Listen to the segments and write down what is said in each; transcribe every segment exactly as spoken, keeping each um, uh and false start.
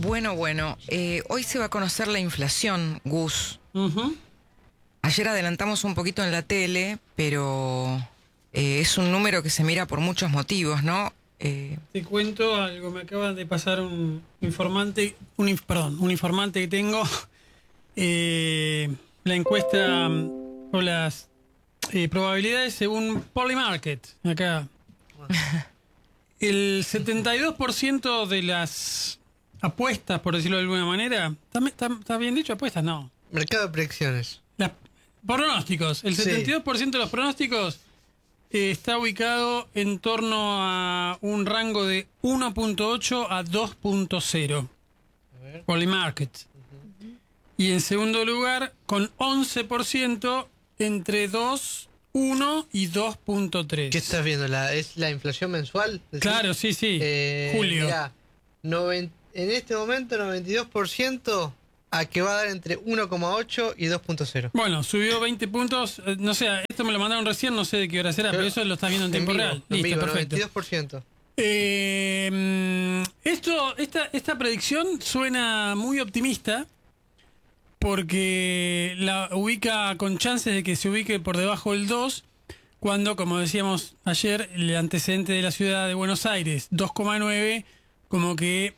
Bueno, bueno, eh, hoy se va a conocer la inflación, Gus. Uh-huh. Ayer adelantamos un poquito en la tele, pero eh, es un número que se mira por muchos motivos, ¿no? Eh, Te cuento algo, me acaba de pasar un informante, un, inf- perdón, un informante que tengo, eh, la encuesta mm, o las eh, probabilidades según Polymarket, acá. El setenta y dos por ciento de las apuestas, por decirlo de alguna manera, ¿está, está, está bien dicho apuestas? No. Mercado de predicciones. Las pronósticos, el Sí. setenta y dos por ciento de los pronósticos eh, está ubicado en torno a un rango de uno punto ocho a dos punto cero. Polymarket. Uh-huh. Y en segundo lugar, con once por ciento entre dos, uno y dos punto tres. ¿Qué estás viendo? ¿La, ¿Es la inflación mensual? ¿Decís? Claro, sí, sí. Eh, Julio. Mirá, noven, en este momento noventa y dos por ciento a que va a dar entre uno coma ocho y dos punto cero. Bueno, subió veinte puntos. eh, No sé, esto me lo mandaron recién, no sé de qué hora será, pero, pero eso lo estás viendo en tiempo vivo, real. En Listo, vivo, perfecto. noventa y dos por ciento. Eh, esto, esta, esta predicción suena muy optimista porque la ubica con chances de que se ubique por debajo del dos, cuando, como decíamos ayer, el antecedente de la ciudad de Buenos Aires, dos coma nueve, como que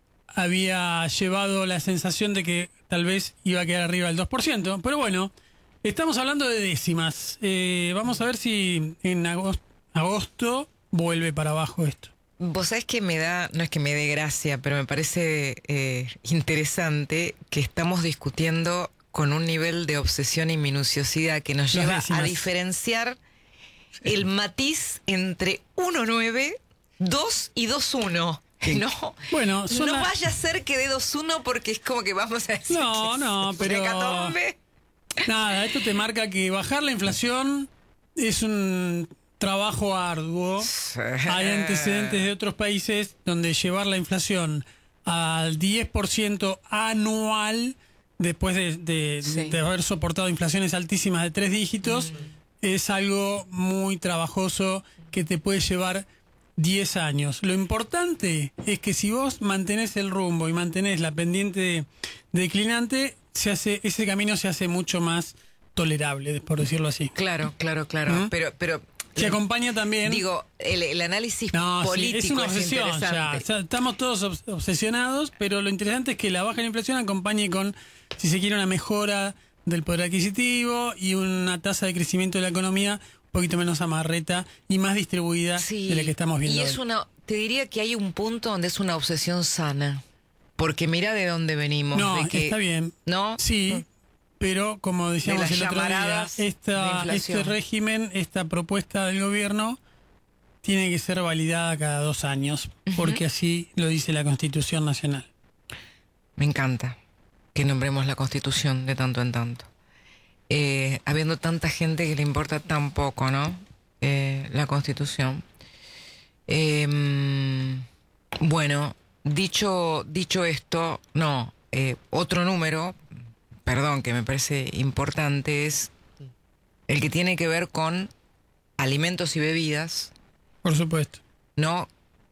había llevado la sensación de que tal vez iba a quedar arriba del dos por ciento. Pero bueno, estamos hablando de décimas. Eh, vamos a ver si en agosto, agosto vuelve para abajo esto. Vos sabés que me da, no es que me dé gracia, pero me parece eh, interesante que estamos discutiendo con un nivel de obsesión y minuciosidad que nos Las lleva décimas. a diferenciar el matiz entre uno coma nueve, dos y dos coma uno. No, Bueno, son no la- vaya a ser que dé dos coma uno porque es como que vamos a decir No, que no, es pero- una hecatombe. Nada, esto te marca que bajar la inflación es un trabajo arduo. Hay antecedentes de otros países donde llevar la inflación al diez por ciento anual, después de, de- Sí. de haber soportado inflaciones altísimas de tres dígitos, es algo muy trabajoso que te puede llevar diez años. Lo importante es que si vos mantenés el rumbo y mantenés la pendiente declinante, se hace, ese camino se hace mucho más tolerable, por decirlo así. Claro, claro, claro. ¿Mm? Pero, pero Se acompaña también... digo, el, el análisis No, sí, político es una es obsesión ya. interesante. O sea, estamos todos obs- obsesionados, pero lo interesante es que la baja de la inflación acompañe con, si se quiere, una mejora del poder adquisitivo y una tasa de crecimiento de la economía un poquito menos amarreta y más distribuida Sí, de la que estamos viendo y es hoy. una, te diría que hay un punto donde es una obsesión sana, porque mira de dónde venimos. No, de que, está bien. ¿no? Sí, pero como decíamos De las el otro día, llamaradas de esta, inflación. este régimen, esta propuesta del gobierno tiene que ser validada cada dos años, porque así lo dice la Constitución Nacional. Me encanta que nombremos la Constitución de tanto en tanto. Eh, habiendo tanta gente que le importa tan poco, ¿no? Eh, la Constitución. Eh, bueno, dicho, dicho esto, no, eh, otro número, perdón, que me parece importante es el que tiene que ver con alimentos y bebidas, Por supuesto. ¿no?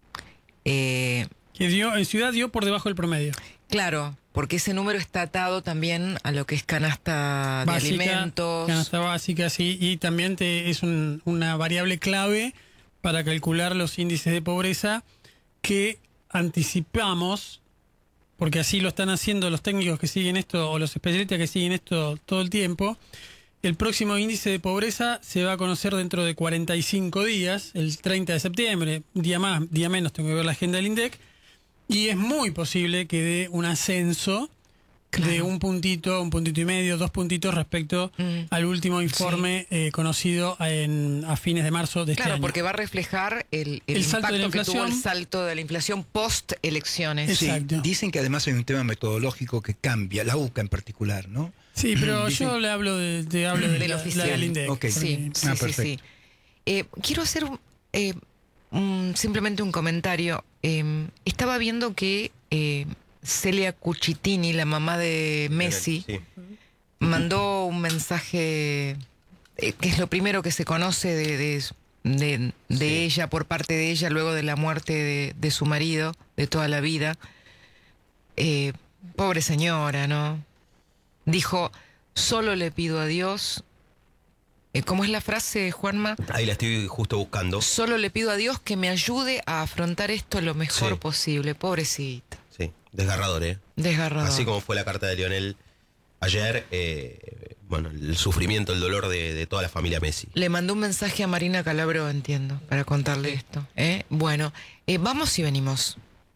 Eh, Que dio, en ciudad dio por debajo del promedio. claro, porque ese número está atado también a lo que es canasta de alimentos. Canasta básica, sí. Y también te, es un- una variable clave para calcular los índices de pobreza que anticipamos, porque así lo están haciendo los técnicos que siguen esto o los especialistas que siguen esto todo el tiempo. El próximo índice de pobreza se va a conocer dentro de cuarenta y cinco días, el treinta de septiembre, día más, día menos, tengo que ver la agenda del INDEC, y es muy posible que dé un ascenso Claro. de un puntito, un puntito y medio, dos puntitos respecto Mm. al último informe eh, conocido en, a fines de marzo de este Claro, año. porque va a reflejar el, el, El salto impacto de la que tuvo el inflación. salto de la inflación post-elecciones. Es- Exacto. Sí, dicen que además hay un tema metodológico que cambia, la U C A en particular, ¿no? Sí, pero Dicen- yo le hablo de, de, hablo de Del la, oficial. la del INDEC. Ok. Sí, sí, Ah, sí, perfecto. sí. Eh, quiero hacer eh, un- simplemente un comentario. Eh, estaba viendo que eh, Celia Cucitini, la mamá de Messi, Sí. mandó un mensaje eh, que es lo primero que se conoce de, de, de, de Sí. ella, por parte de ella, luego de la muerte de, de su marido, de toda la vida. eh, pobre señora, ¿no? Dijo, solo le pido a Dios... Eh, ¿Cómo es la frase, Juanma? Ahí la estoy justo buscando. Solo le pido a Dios que me ayude a afrontar esto lo mejor Sí. posible. Pobrecita. Sí, desgarrador, ¿eh? Desgarrador. Así como fue la carta de Lionel ayer, eh, bueno, el sufrimiento, el dolor de, de toda la familia Messi. Le mandó un mensaje a Marina Calabro, entiendo, para contarle esto. ¿eh? Bueno, eh, vamos y venimos.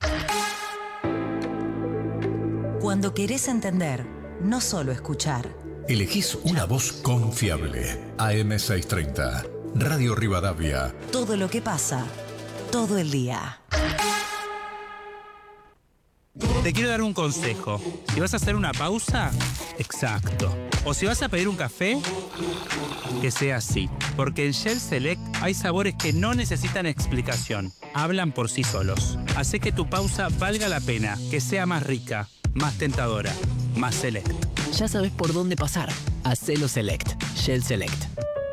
Cuando querés entender, no solo escuchar. Elegís una voz confiable. A M seiscientos treinta, Radio Rivadavia. Todo lo que pasa, todo el día. Te quiero dar un consejo. Si vas a hacer una pausa, exacto. O si vas a pedir un café, que sea así. Porque en Shell Select hay sabores que no necesitan explicación. Hablan por sí solos. Hace que tu pausa valga la pena, que sea más rica, más tentadora, más select. Ya sabes por dónde pasar. Hacelo Select. Shell Select.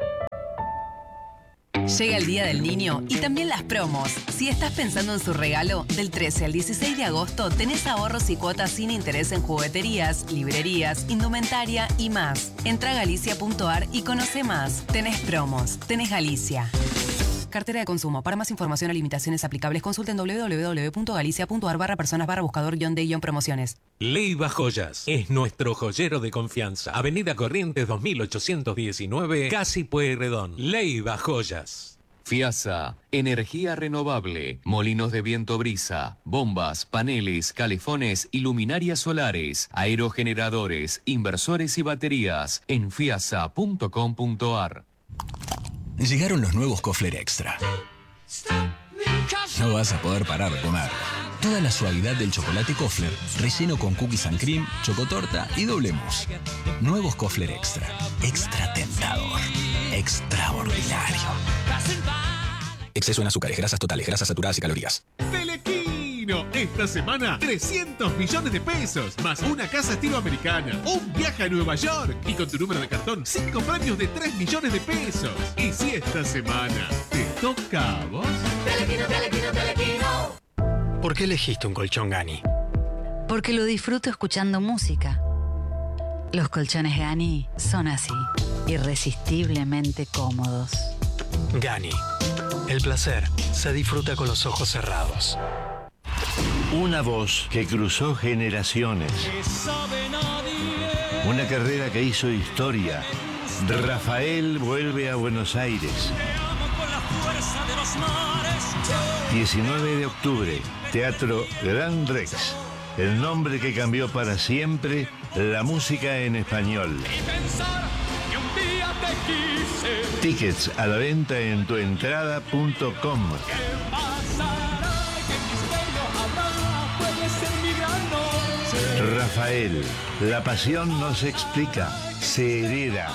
Llega el Día del Niño y también las promos. Si estás pensando en su regalo, del trece al dieciséis de agosto tenés ahorros y cuotas sin interés en jugueterías, librerías, indumentaria y más. Entra a galicia punto ar y conoce más. Tenés promos. Tenés Galicia. Cartera de consumo. Para más información o limitaciones aplicables, consulten doble u doble u doble u punto galicia punto ar barra personas barra buscador guión de guión promociones. Leiva Joyas es nuestro joyero de confianza. Avenida Corrientes dos mil ochocientos diecinueve, Casi Pueyrredón. Leiva Joyas. FIASA, energía renovable, molinos de viento brisa, bombas, paneles, calefones y luminarias solares, aerogeneradores, inversores y baterías en fiasa punto com punto ar. Llegaron los nuevos Kofler Extra. No vas a poder parar de comer. Toda la suavidad del chocolate Kofler, relleno con cookies and cream, chocotorta y doble mousse. Nuevos Kofler Extra. Extra tentador. Extraordinario. Exceso en azúcares, grasas totales, grasas saturadas y calorías. Telequino, esta semana trescientos millones de pesos, más una casa estilo americana, un viaje a Nueva York y con tu número de cartón, cinco premios de tres millones de pesos. Y si esta semana te toca a vos... Telequino, Telequino, Telequino. ¿Por qué elegiste un colchón Gani? Porque lo disfruto escuchando música. Los colchones Gani son así, irresistiblemente cómodos. Gani. El placer se disfruta con los ojos cerrados. Una voz que cruzó generaciones. Una carrera que hizo historia. Rafael vuelve a Buenos Aires. diecinueve de octubre, Teatro Gran Rex. El nombre que cambió para siempre la música en español. Tickets a la venta en tuentrada punto com. Rafael, la pasión no se explica, se hereda.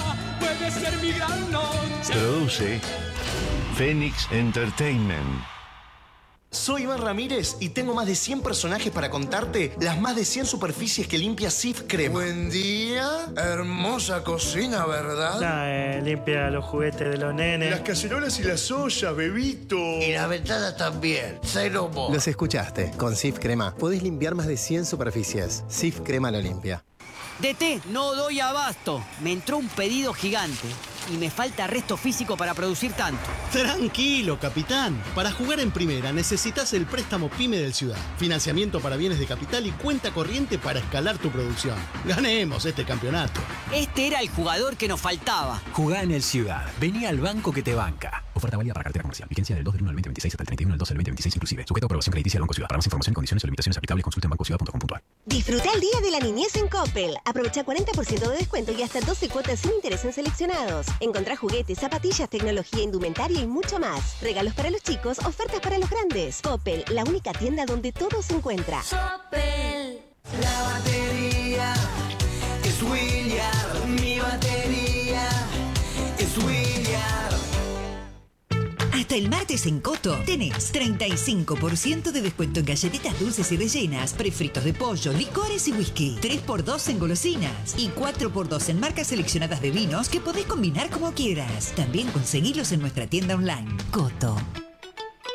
Produce Phoenix Entertainment. Soy Iván Ramírez y tengo más de cien personajes para contarte las más de cien superficies que limpia Cif Crema. Buen día, hermosa cocina, ¿verdad? Nah, eh, limpia los juguetes de los nenes. Las cacerolas y las ollas, bebito. Y las ventanas también, cero mo. Los escuchaste, con Cif Crema podés limpiar más de cien superficies. Cif Crema lo limpia. D T, no doy abasto. Me entró un pedido gigante y me falta resto físico para producir tanto. Tranquilo, capitán. Para jugar en primera necesitas el préstamo PYME del Ciudad. Financiamiento para bienes de capital y cuenta corriente para escalar tu producción. Ganemos este campeonato. Este era el jugador que nos faltaba. Jugá en el Ciudad. Vení al banco que te banca. Oferta válida para cartera comercial. Vigencia del dos del uno al veinte veintiséis hasta el treinta y uno del dos del veinte veintiséis inclusive. Sujeto a aprobación crediticia del Banco Ciudad. Para más información, condiciones o limitaciones aplicables, consulta en banco ciudad punto com punto ar. Disfruta el Día de la Niñez en Coppel. Aprovecha cuarenta por ciento de descuento y hasta doce cuotas sin interés en seleccionados. Encontrá juguetes, zapatillas, tecnología, indumentaria y mucho más. Regalos para los chicos, ofertas para los grandes. Coppel, la única tienda donde todo se encuentra. Coppel, la batería es Williard. Mi batería es Williard. Hasta el martes en Coto tenés treinta y cinco por ciento de descuento en galletitas dulces y rellenas, prefritos de pollo, licores y whisky. tres por dos en golosinas y cuatro por dos en marcas seleccionadas de vinos que podés combinar como quieras. También conseguilos en nuestra tienda online. Coto.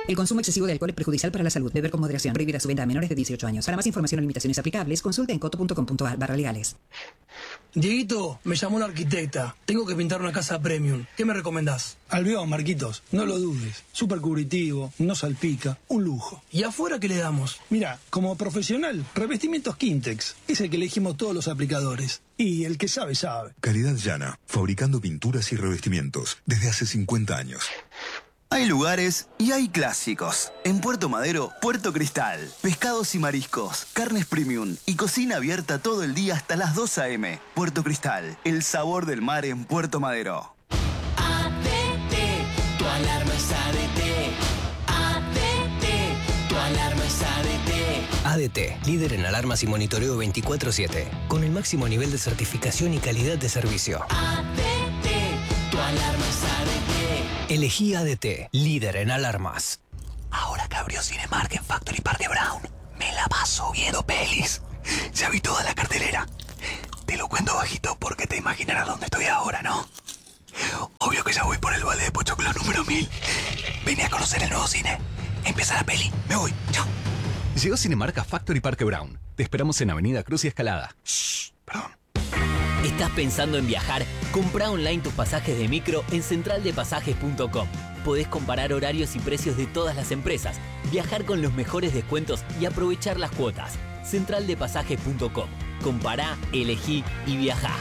El consumo excesivo de alcohol es perjudicial para la salud. Beber con moderación. Prohibida su venta a menores de dieciocho años. Para más información o limitaciones aplicables, consulte en coto punto com punto ar barra legales. Dieguito, me llamó una arquitecta. Tengo que pintar una casa premium. ¿Qué me recomendás? Albión, Marquitos. No lo dudes. Súper cubritivo, no salpica. Un lujo. ¿Y afuera qué le damos? Mira, como profesional, revestimientos Quintex. Es el que elegimos todos los aplicadores. Y el que sabe, sabe. Calidad Llana. Fabricando pinturas y revestimientos desde hace cincuenta años. Hay lugares y hay clásicos. En Puerto Madero, Puerto Cristal. Pescados y mariscos, carnes premium y cocina abierta todo el día hasta las dos a eme. Puerto Cristal, el sabor del mar en Puerto Madero. A D T, tu alarma es A D T. A D T, tu alarma es A D T. A D T, líder en alarmas y monitoreo veinticuatro siete, con el máximo nivel de certificación y calidad de servicio. A D T, tu alarma es A D T. Elegí A D T, líder en alarmas. Ahora que abrió Cinemark en Factory Park de Brown, me la paso viendo pelis. Ya vi toda la cartelera. Te lo cuento bajito porque te imaginarás dónde estoy ahora, ¿no? Obvio que ya voy por el balde de Pochoclo número mil. Vine a conocer el nuevo cine. Empieza la peli. Me voy. Chao. Llegó Cinemark a Factory Park Brown. Te esperamos en Avenida Cruz y Escalada. Shh, perdón. ¿Estás pensando en viajar? Comprá online tus pasajes de micro en central de pasajes punto com. Podés comparar horarios y precios de todas las empresas, viajar con los mejores descuentos y aprovechar las cuotas. central de pasajes punto com. Compará, elegí y viajá.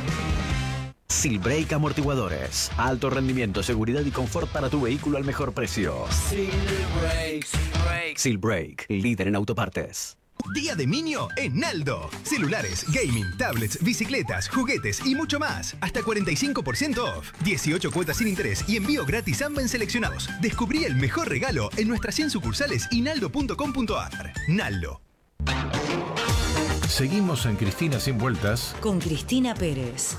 Silbrake Amortiguadores. Alto rendimiento, seguridad y confort para tu vehículo al mejor precio. Silbrake, Silbrake. Silbrake, líder en autopartes. Día de Minio en Naldo. Celulares, gaming, tablets, bicicletas, juguetes y mucho más. Hasta cuarenta y cinco por ciento off. dieciocho cuotas sin interés y envío gratis a Amben seleccionados. Descubrí el mejor regalo en nuestras cien sucursales y naldo punto com punto ar. Naldo. Seguimos en Cristina Sin Vueltas. Con Cristina Pérez.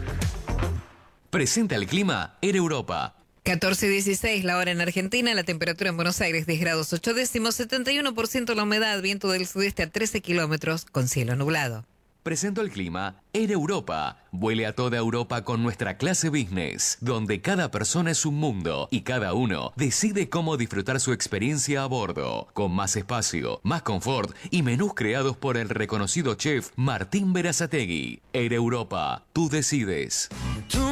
Presenta el clima en Europa. catorce dieciséis la hora en Argentina, la temperatura en Buenos Aires diez grados ocho décimos, setenta y uno por ciento la humedad, viento del sudeste a trece kilómetros, con cielo nublado. Presento el clima en Europa. Vuele a toda Europa con nuestra clase business, donde cada persona es un mundo y cada uno decide cómo disfrutar su experiencia a bordo, con más espacio, más confort y menús creados por el reconocido chef Martín Berazategui. Air Europa, tú decides.